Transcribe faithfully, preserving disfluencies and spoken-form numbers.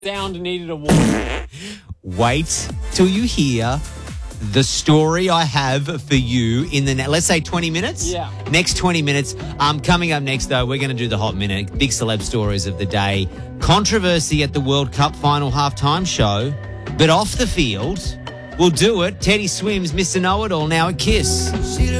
Sound needed a warning. Wait till you hear the story I have for you in the, ne- let's say twenty minutes. Yeah. Next twenty minutes. Um, coming up next, though, we're going to do the Hot Minute, big celeb stories of the day. Controversy at the World Cup final halftime show, but off the field, we'll do it. Teddy Swims, Mister Know-It-All, now at Kiss.